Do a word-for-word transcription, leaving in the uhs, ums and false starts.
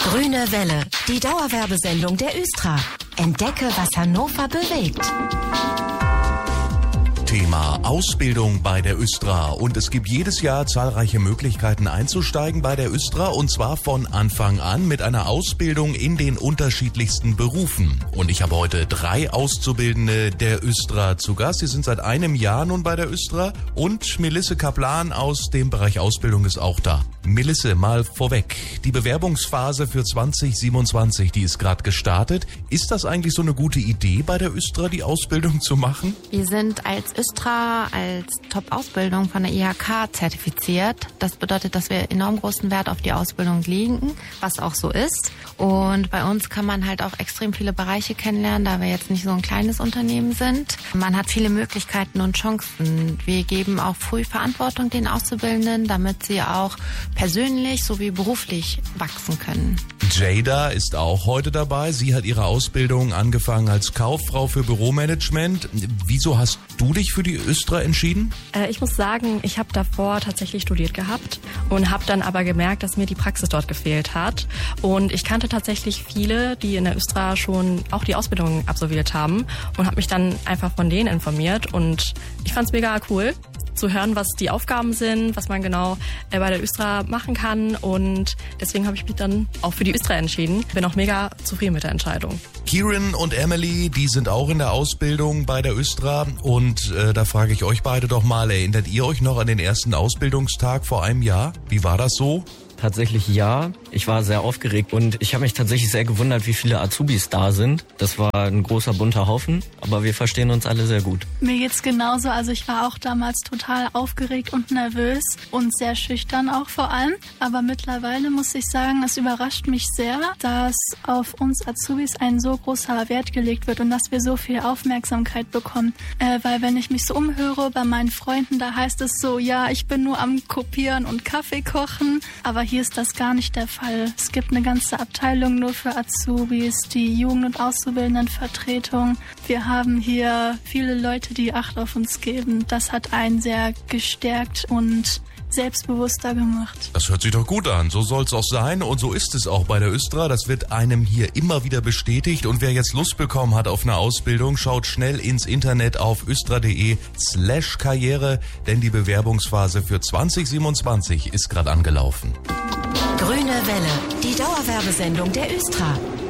Grüne Welle, die Dauerwerbesendung der Östra. Entdecke, was Hannover bewegt. Thema Ausbildung bei der Östra. Und es gibt jedes Jahr zahlreiche Möglichkeiten einzusteigen bei der Östra, und zwar von Anfang an mit einer Ausbildung in den unterschiedlichsten Berufen. Und ich habe heute drei Auszubildende der Östra zu Gast. Sie sind seit einem Jahr nun bei der Östra, und Melisse Kaplan aus dem Bereich Ausbildung ist auch da. Melisse, mal vorweg, die Bewerbungsphase für zwanzig siebenundzwanzig, die ist gerade gestartet. Ist das eigentlich so eine gute Idee, bei der Östra die Ausbildung zu machen? Wir sind als Östra als Top-Ausbildung von der I H K zertifiziert. Das bedeutet, dass wir enorm großen Wert auf die Ausbildung legen, was auch so ist. Und bei uns kann man halt auch extrem viele Bereiche kennenlernen, da wir jetzt nicht so ein kleines Unternehmen sind. Man hat viele Möglichkeiten und Chancen. Wir geben auch früh Verantwortung den Auszubildenden, damit sie auch persönlich sowie beruflich wachsen können. Jada ist auch heute dabei. Sie hat ihre Ausbildung angefangen als Kauffrau für Büromanagement. Wieso hast du dich für die Östra entschieden? Äh, ich muss sagen, ich habe davor tatsächlich studiert gehabt und habe dann aber gemerkt, dass mir die Praxis dort gefehlt hat. Und ich kannte tatsächlich viele, die in der Östra schon auch die Ausbildung absolviert haben, und habe mich dann einfach von denen informiert. Und ich fand es mega cool zu hören, was die Aufgaben sind, was man genau äh, bei der Östra machen kann, und deswegen habe ich mich dann auch für die Östra entschieden. Bin auch mega zufrieden mit der Entscheidung. Kieran und Emily, die sind auch in der Ausbildung bei der Östra, und äh, da frage ich euch beide doch mal, erinnert ihr euch noch an den ersten Ausbildungstag vor einem Jahr? Wie war das so? Tatsächlich ja. Ich war sehr aufgeregt und ich habe mich tatsächlich sehr gewundert, wie viele Azubis da sind. Das war ein großer bunter Haufen, aber wir verstehen uns alle sehr gut. Mir geht's genauso. Also ich war auch damals total aufgeregt und nervös und sehr schüchtern auch vor allem. Aber mittlerweile muss ich sagen, es überrascht mich sehr, dass auf uns Azubis ein so großer Wert gelegt wird und dass wir so viel Aufmerksamkeit bekommen. Äh, weil wenn ich mich so umhöre bei meinen Freunden, da heißt es so, ja, ich bin nur am Kopieren und Kaffee kochen. Aber hier ist das gar nicht der Fall. Es gibt eine ganze Abteilung nur für Azubis, die Jugend- und Auszubildendenvertretung. Wir haben hier viele Leute, die Acht auf uns geben. Das hat einen sehr gestärkt und selbstbewusster gemacht. Das hört sich doch gut an. So soll es auch sein, und so ist es auch bei der Östra. Das wird einem hier immer wieder bestätigt, und wer jetzt Lust bekommen hat auf eine Ausbildung, schaut schnell ins Internet auf östra.de slash Karriere, denn die Bewerbungsphase für zwanzig siebenundzwanzig ist gerade angelaufen. Grüne Welle, die Dauerwerbesendung der Östra.